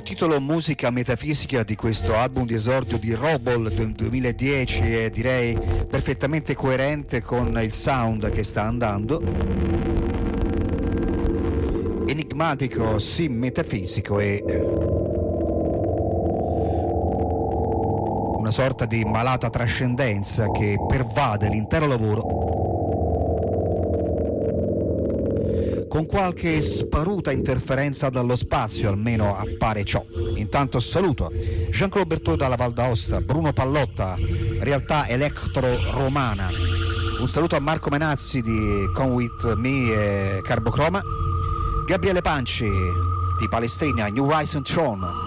titolo Musica metafisica di questo album di esordio di Robol del 2010 è direi perfettamente coerente con il sound che sta andando. Enigmatico, sì, metafisico e una sorta di malata trascendenza che pervade l'intero lavoro, con qualche sparuta interferenza dallo spazio, almeno appare ciò. Intanto saluto Jean-Claude Berthaud dalla Val d'Aosta, Bruno Pallotta, Realtà Electro Romana, un saluto a Marco Menazzi di Come With Me e Carbochroma, Gabriele Panci di Palestrina, New Rise and Throne,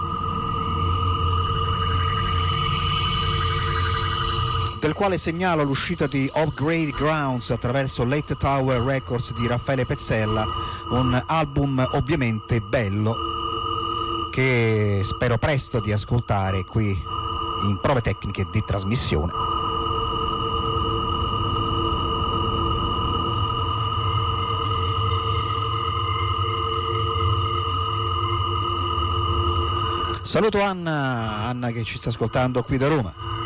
del quale segnalo l'uscita di Upgrade Grounds attraverso Late Tower Records di Raffaele Pezzella, un album ovviamente bello che spero presto di ascoltare qui in prove tecniche di trasmissione. Saluto Anna che ci sta ascoltando qui da Roma.